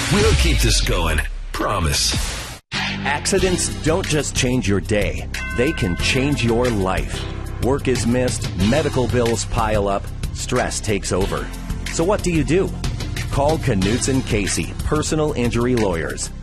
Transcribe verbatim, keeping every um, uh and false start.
We'll keep this going. Promise. Accidents don't just change your day. They can change your life. Work is missed, medical bills pile up, stress takes over. So what do you do? Call Knutson Casey, Personal Injury Lawyers.